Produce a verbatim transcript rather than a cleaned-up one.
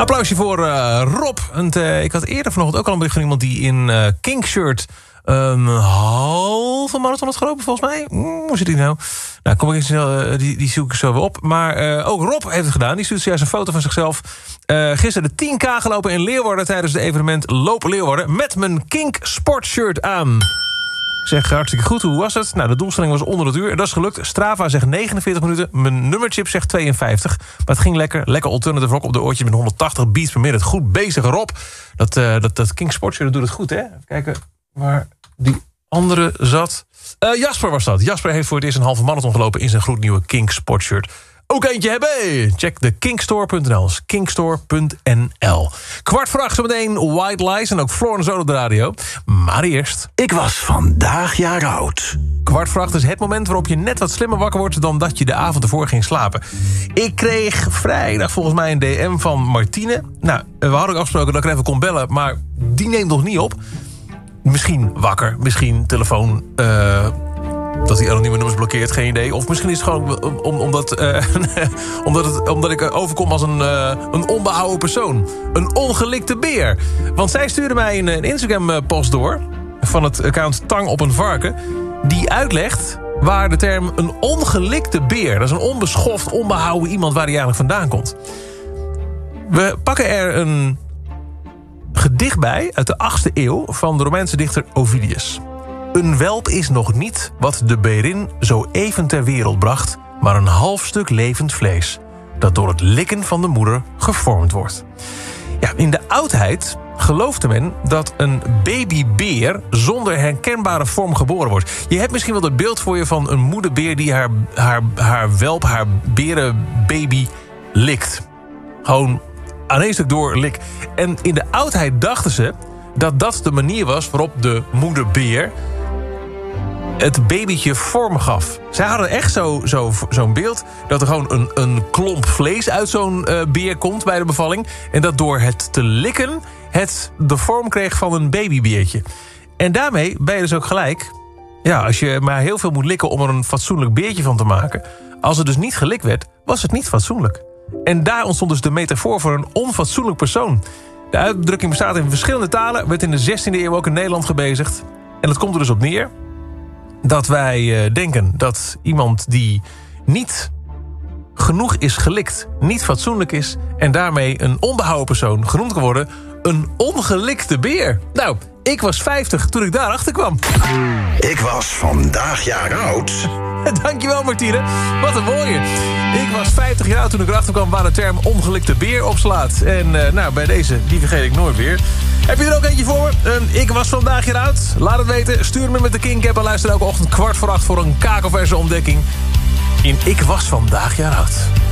Applausje voor uh, Rob. En, uh, ik had eerder vanochtend ook al een bericht van iemand die in uh, Kinkshirt een halve marathon had gelopen, volgens mij. Mm, hoe zit die nou? Nou, kom ik eens, uh, die, die zoek ik zo weer op. Maar uh, ook Rob heeft het gedaan. Die stuurt juist een foto van zichzelf. Uh, gisteren de tien K gelopen in Leeuwarden tijdens het evenement Lopen Leeuwarden met mijn Kink sportshirt aan. Ik zeg hartstikke goed, hoe was het? Nou, de doelstelling was onder het uur. Dat is gelukt. Strava zegt negenenveertig minuten. Mijn nummerchip zegt tweeënvijftig. Maar het ging lekker. Lekker alternative rock op de oortjes met honderdtachtig beats per minute. Goed bezig, Rob. Dat, uh, dat, dat King Sportshirt doet het goed, hè? Even kijken waar die andere zat. Uh, Jasper was dat. Jasper heeft voor het eerst een halve marathon gelopen in zijn gloednieuwe King Sportshirt. Ook eentje hebben. Check de kinkstore punt n l. kinkstore punt n l. Kwart voor acht zometeen White Lies en ook Floor Zo op de radio. Maar eerst... Ik was vandaag jaar oud. Kwart voor acht is het moment waarop je net wat slimmer wakker wordt dan dat je de avond ervoor ging slapen. Ik kreeg vrijdag volgens mij een D M van Martine. Nou, we hadden ook afgesproken dat ik even kon bellen, maar die neemt nog niet op. Misschien wakker, misschien telefoon... Uh, dat hij anonieme nummers blokkeert, geen idee. Of misschien is het gewoon om, omdat, uh, omdat, het, omdat ik overkom als een, uh, een onbehouden persoon. Een ongelikte beer. Want zij stuurde mij een, een Instagram-post door... van het account Tang op een Varken... die uitlegt waar de term een ongelikte beer... dat is een onbeschoft, onbehouden iemand waar hij eigenlijk vandaan komt. We pakken er een gedicht bij uit de achtste eeuw... van de Romeinse dichter Ovidius... Een welp is nog niet wat de berin zo even ter wereld bracht... maar een half stuk levend vlees... dat door het likken van de moeder gevormd wordt. Ja, in de oudheid geloofde men dat een babybeer... zonder herkenbare vorm geboren wordt. Je hebt misschien wel het beeld voor je van een moederbeer... die haar, haar, haar welp, haar berenbaby likt. Gewoon aan één stuk door lik. En in de oudheid dachten ze... dat dat de manier was waarop de moederbeer... het babytje vorm gaf. Zij hadden echt zo, zo, zo'n beeld... dat er gewoon een, een klomp vlees uit zo'n uh, beer komt bij de bevalling... en dat door het te likken... het de vorm kreeg van een babybeertje. En daarmee ben je dus ook gelijk... ja, als je maar heel veel moet likken om er een fatsoenlijk beertje van te maken... als het dus niet gelikt werd, was het niet fatsoenlijk. En daar ontstond dus de metafoor voor een onfatsoenlijk persoon... De uitdrukking bestaat in verschillende talen... werd in de zestiende eeuw ook in Nederland gebezigd. En het komt er dus op neer... dat wij uh, denken dat iemand die niet genoeg is gelikt... niet fatsoenlijk is... en daarmee een onbehouden persoon genoemd kan worden... een ongelikte beer. Nou, ik was vijftig toen ik daarachter kwam. Ik was vandaag jaar oud. Dankjewel, Martine. Wat een mooie. Ik was vijftig jaar oud toen ik erachter kwam... waar de term ongelikte beer opslaat. En uh, nou, bij deze, die vergeet ik nooit weer. Heb je er ook eentje voor? Uh, ik was vandaag jaar oud. Laat het weten. Stuur me met de Kink-app en luister elke ochtend kwart voor acht... voor een kakelverse ontdekking in Ik was vandaag jaar oud.